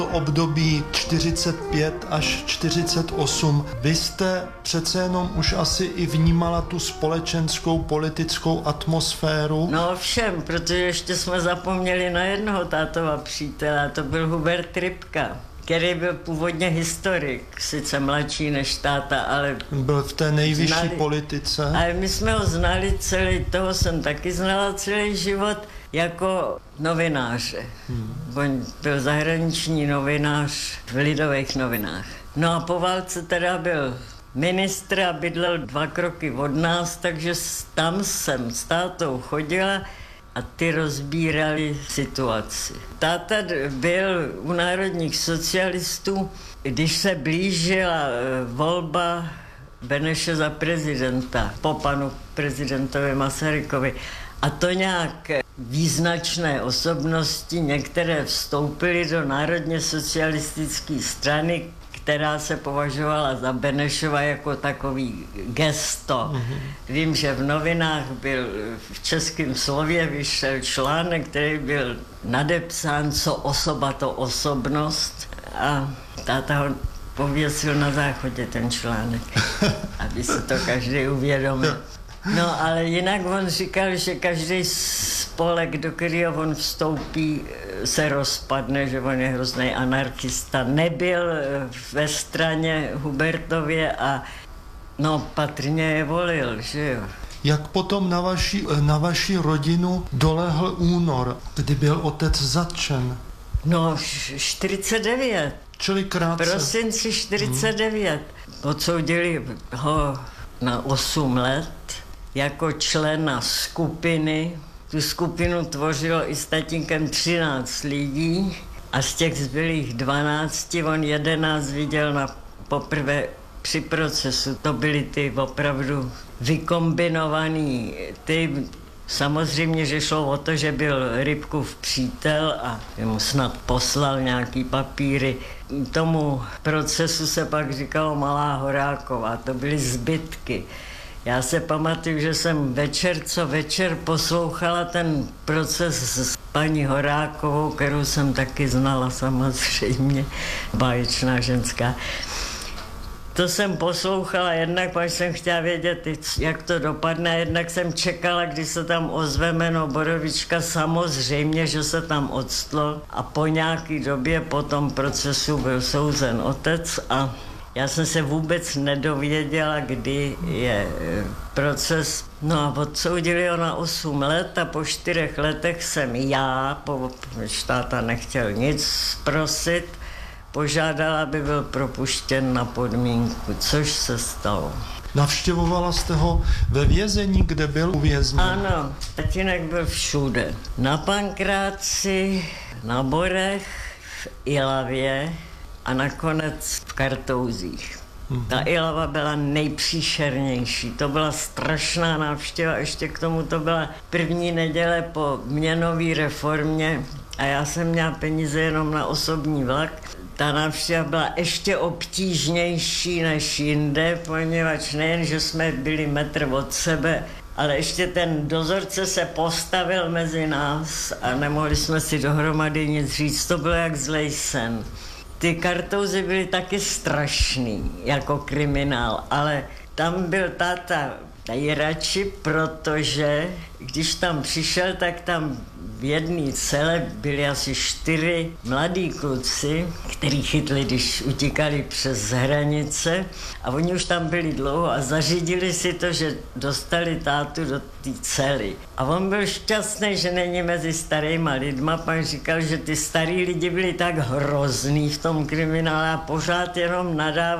období 45 až 48. Vy jste přece jenom už asi i vnímala tu společenskou, politickou atmosféru? No všem, protože ještě jsme zapomněli na jednoho tátova přítele, a to byl Hubert Ripka, který byl původně historik, sice mladší než táta, ale... Byl v té nejvyšší politice. Ale my jsme ho znali toho jsem taky znala celý život, jako novináře. On byl zahraniční novinář v Lidových novinách. No a po válce teda byl ministr a bydlel 2 kroky od nás, takže tam jsem s tátou chodila a ty rozbírali situaci. Táta byl u národních socialistů, když se blížila volba Beneše za prezidenta, po panu prezidentovi Masarykovi. A to nějak význačné osobnosti, některé vstoupily do národně socialistické strany, která se považovala za Benešova jako takový gesto. Vím, že v novinách byl v Českém slově vyšel článek, který byl nadepsán co osoba, to osobnost, a táta ho pověsil na záchodě ten článek, aby se to každý uvědomil. No, ale jinak on říkal, že každý spolek, do kterého on vstoupí, se rozpadne, že on je hrozný anarchista. Nebyl ve straně Hubertově a no patrně je volil, že jo. Jak potom na vaši rodinu dolehl únor, kdy byl otec zatčen? No, 49. Čili krátce. Prosinci 49. Odsoudili ho na 8 let jako člena skupiny. Tu skupinu tvořilo i s tatínkem 13 lidí a z těch zbylých 12 on 11 viděl poprvé při procesu. To byly ty opravdu vykombinovaný ty. Samozřejmě, že šlo o to, že byl Rybkův přítel a mu snad poslal nějaký papíry. Tomu procesu se pak říkalo Malá Horáková, to byly zbytky. Já se pamatuju, že jsem večer poslouchala ten proces s paní Horákovou, kterou jsem taky znala samozřejmě, báječná ženská. To jsem poslouchala jednak, protože jsem chtěla vědět, jak to dopadne, jednak jsem čekala, když se tam ozve jméno Borovička, samozřejmě, že se tam odstlo a po nějaký době po tom procesu byl souzen otec a já jsem se vůbec nedověděla, kdy je proces. No a odsoudili ho na 8 let a po 4 letech jsem já, táta nechtěl nic prosit, požádala, aby byl propuštěn na podmínku, což se stalo. Navštěvovala jste ho ve vězení, kde byl uvězněn? Ano, tatínek byl všude. Na Pankráci, na Borech, v Ilavě a nakonec v Kartouzích. Ta Ilava byla nejpříšernější, to byla strašná návštěva, ještě k tomu to byla první neděle po měnové reformě a já jsem měla peníze jenom na osobní vlak. Ta návštěva byla ještě obtížnější než jinde, poněvadž nejen, že jsme byli metr od sebe, ale ještě ten dozorce se postavil mezi nás a nemohli jsme si dohromady nic říct, to bylo jak zlej sen. Ty Kartouzy byly taky strašný, jako kriminál, ale tam byl táta nejradši, protože když tam přišel, tak tam v jedné cele byli asi 4 mladí kluci, který chytli, když utíkali přes hranice a oni už tam byli dlouho a zařídili si to, že dostali tátu do té cely. A on byl šťastný, že není mezi starýma lidma, pak říkal, že ty starý lidi byli tak hrozný v tom kriminále a pořád jenom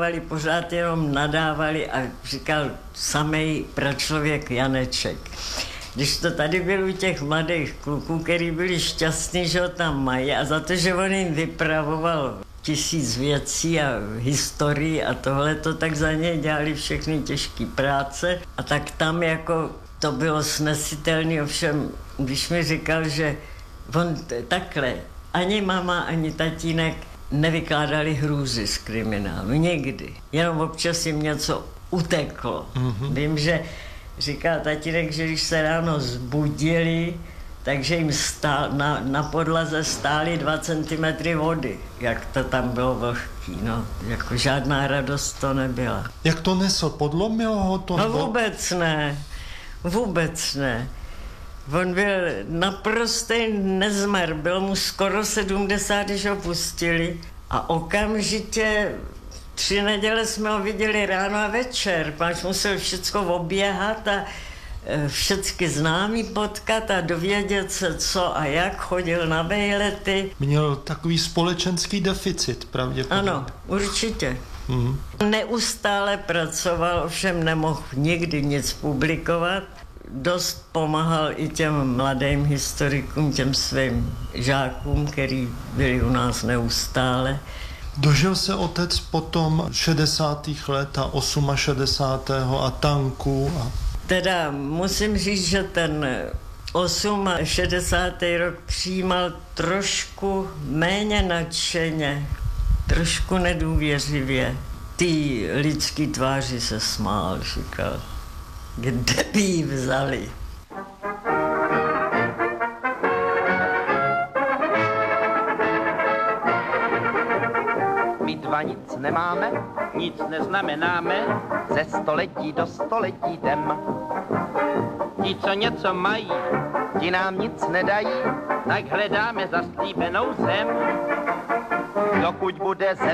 nadávali a říkal samej pračlověk Janeček. Když to tady byl u těch mladých kluků, který byli šťastní, že ho tam mají a za to, že on jim vypravoval 1000 věcí a historii a tohleto, tak za něj dělali všechny těžké práce a tak tam jako to bylo snesitelné, ovšem, když mi říkal, že on takhle, ani mama, ani tatínek nevykládali hrůzy z kriminálu, nikdy, jenom občas jim něco uteklo. Vím, že říkal tatínek, že když se ráno zbudili, takže jim na podlaze stály 2 centimetry vody, jak to tam bylo vlhký, no, jako žádná radost to nebyla. Jak to nesl? Podlomilo ho to? No vůbec ne. On byl naprostý nezmar, bylo mu skoro 70, když ho pustili a okamžitě 3 neděle jsme ho viděli ráno a večer, páč musel všecko oběhat a všechny známí potkat a dovědět se, co a jak, chodil na vejlety. Měl takový společenský deficit, pravděpodobně. Ano, určitě. Neustále pracoval, ovšem nemohl nikdy nic publikovat. Dost pomáhal i těm mladým historikům, těm svým žákům, který byli u nás neustále. Dožil se otec potom 60. let a 68. a tanků a... Teda musím říct, že ten 68. rok přijímal trošku méně nadšeně, trošku nedůvěřivě. Ty lidský tváři se smál, říkal, kde by ji vzali. My dva nic nemáme, nic neznamenáme, ze století do století jdem. Ti, co něco mají, ti nám nic nedají, tak hledáme zaslíbenou zem. Dokud bude zem